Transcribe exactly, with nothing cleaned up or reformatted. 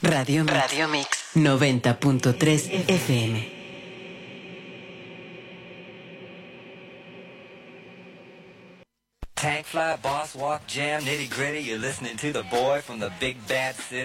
Radio Mix, Radio Mix noventa punto tres F M. Tank fly, boss walk, jam, nitty gritty. You're listening to the boy from the big bad city.